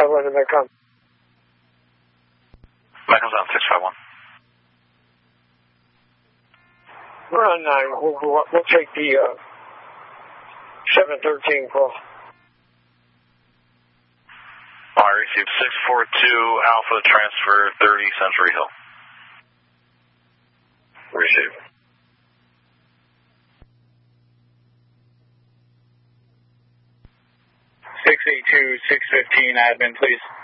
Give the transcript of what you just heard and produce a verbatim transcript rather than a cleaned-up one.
five one to Metcom. Metcom's on six five one. We're on nine. We'll, we'll, we'll take the uh, seven thirteen call. I received six four two Alpha transfer thirty Century Hill. Receive. six eight two, six fifteen admin, please.